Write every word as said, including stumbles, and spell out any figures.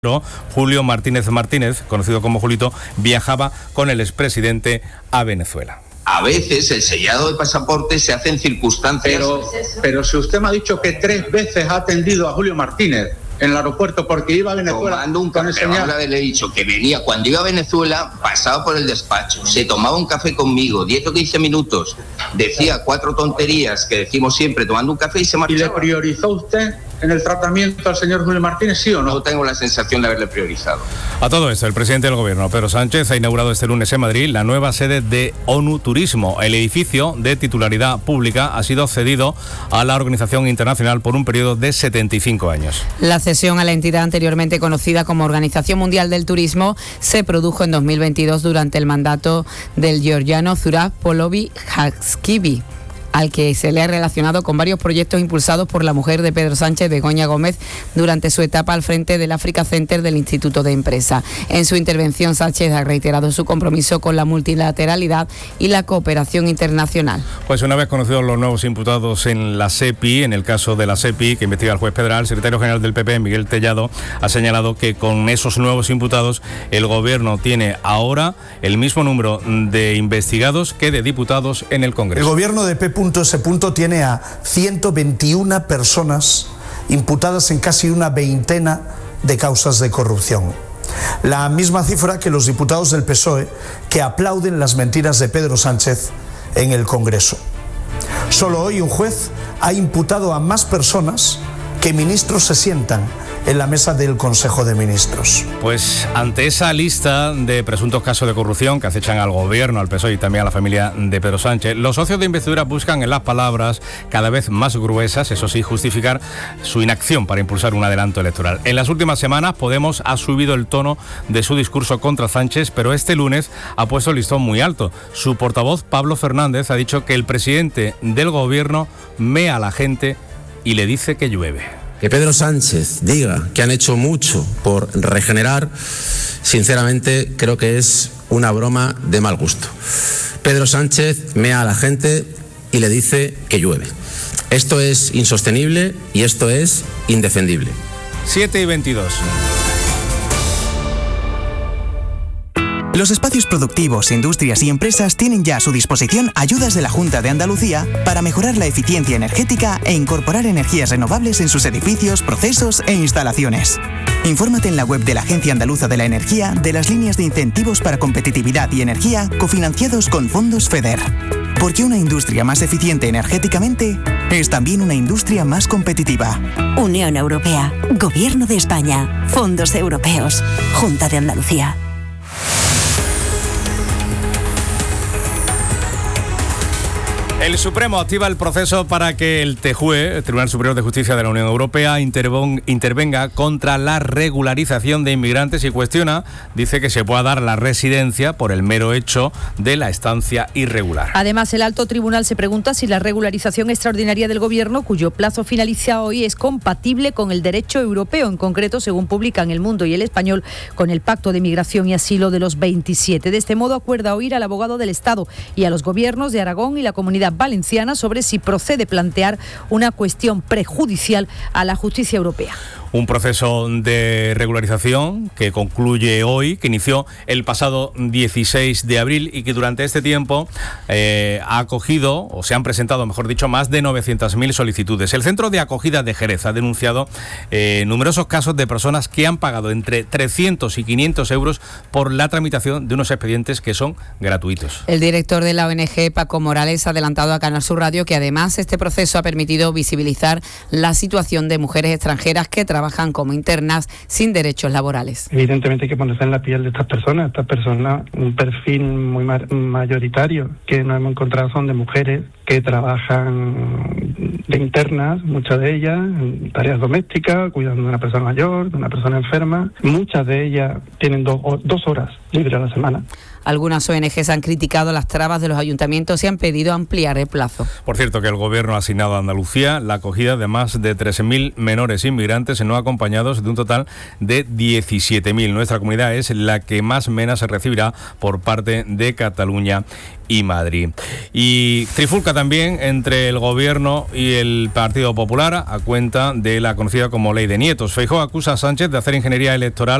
Julio Martínez Martínez, conocido como Julito, viajaba con el expresidente a Venezuela. A veces el sellado de pasaporte se hace en circunstancias... Pero, pero si usted me ha dicho que tres veces ha atendido a Julio Martínez en el aeropuerto porque iba a Venezuela... Tomando un café, ahora le he dicho que venía, cuando iba a Venezuela, pasaba por el despacho, se tomaba un café conmigo, diez o quince minutos, decía cuatro tonterías que decimos siempre tomando un café y se marchaba. ¿Y le priorizó usted en el tratamiento al señor Julio Martínez, sí o no? No tengo la sensación de haberle priorizado. A todo esto, el presidente del gobierno, Pedro Sánchez, ha inaugurado este lunes en Madrid la nueva sede de ONU Turismo. El edificio, de titularidad pública, ha sido cedido a la organización internacional por un periodo de setenta y cinco años. La cesión a la entidad anteriormente conocida como Organización Mundial del Turismo se produjo en dos mil veintidós durante el mandato del georgiano Zurab Polovi-Haskivi, al que se le ha relacionado con varios proyectos impulsados por la mujer de Pedro Sánchez, Begoña Gómez, durante su etapa al frente del Africa Center del Instituto de Empresa. En su intervención, Sánchez ha reiterado su compromiso con la multilateralidad y la cooperación internacional. Pues una vez conocidos los nuevos imputados en la SEPI, en el caso de la SEPI, que investiga el juez Pedral, el secretario general del P P, Miguel Tellado, ha señalado que con esos nuevos imputados el gobierno tiene ahora el mismo número de investigados que de diputados en el Congreso. El gobierno de P S tiene a ciento veintiuna personas imputadas en casi una veintena de causas de corrupción. La misma cifra que los diputados del P S O E que aplauden las mentiras de Pedro Sánchez en el Congreso. Solo hoy un juez ha imputado a más personas que ministros se sientan en la mesa del Consejo de Ministros. Pues ante esa lista de presuntos casos de corrupción que acechan al gobierno, al P S O E y también a la familia de Pedro Sánchez, los socios de investidura buscan en las palabras cada vez más gruesas, eso sí, justificar su inacción para impulsar un adelanto electoral. En las últimas semanas Podemos ha subido el tono de su discurso contra Sánchez, pero este lunes ha puesto el listón muy alto. Su portavoz, Pablo Fernández, ha dicho que el presidente del gobierno mea a la gente y le dice que llueve. Que Pedro Sánchez diga que han hecho mucho por regenerar, sinceramente creo que es una broma de mal gusto. Pedro Sánchez mea a la gente y le dice que llueve. Esto es insostenible y esto es indefendible. siete y veintidós. Los espacios productivos, industrias y empresas tienen ya a su disposición ayudas de la Junta de Andalucía para mejorar la eficiencia energética e incorporar energías renovables en sus edificios, procesos e instalaciones. Infórmate en la web de la Agencia Andaluza de la Energía de las líneas de incentivos para competitividad y energía cofinanciados con fondos FEDER. Porque una industria más eficiente energéticamente es también una industria más competitiva. Unión Europea, Gobierno de España, Fondos Europeos, Junta de Andalucía. El Supremo activa el proceso para que el T J U E, el Tribunal Superior de Justicia de la Unión Europea, intervenga contra la regularización de inmigrantes y cuestiona, dice que se pueda dar la residencia por el mero hecho de la estancia irregular. Además, el alto tribunal se pregunta si la regularización extraordinaria del Gobierno, cuyo plazo finaliza hoy, es compatible con el derecho europeo, en concreto, según publican El Mundo y El Español, con el Pacto de Migración y Asilo de los veintisiete. De este modo, acuerda oír al abogado del Estado y a los gobiernos de Aragón y la Comunidad Valenciana sobre si procede plantear una cuestión prejudicial a la justicia europea. Un proceso de regularización que concluye hoy, que inició el pasado dieciséis de abril y que durante este tiempo eh, ha acogido, o se han presentado, mejor dicho, más de novecientas mil solicitudes. El Centro de Acogida de Jerez ha denunciado eh, numerosos casos de personas que han pagado entre trescientos y quinientos euros por la tramitación de unos expedientes que son gratuitos. El director de la O N G, Paco Morales, ha adelantado a Canal Sur Radio que además este proceso ha permitido visibilizar la situación de mujeres extranjeras que trabajan trabajan como internas sin derechos laborales. Evidentemente hay que ponerse en la piel de estas personas. Estas personas, un perfil muy ma- mayoritario que nos hemos encontrado son de mujeres que trabajan de internas, muchas de ellas en tareas domésticas, cuidando de una persona mayor, de una persona enferma. Muchas de ellas tienen do- dos horas libres a la semana. Algunas O N Ges han criticado las trabas de los ayuntamientos y han pedido ampliar el plazo. Por cierto, que el Gobierno ha asignado a Andalucía la acogida de más de trece mil menores inmigrantes no acompañados, de un total de diecisiete mil. Nuestra comunidad es la que más menas se recibirá por parte de Cataluña y Madrid. Y trifulca también entre el Gobierno y el Partido Popular a cuenta de la conocida como Ley de Nietos. Feijóo acusa a Sánchez de hacer ingeniería electoral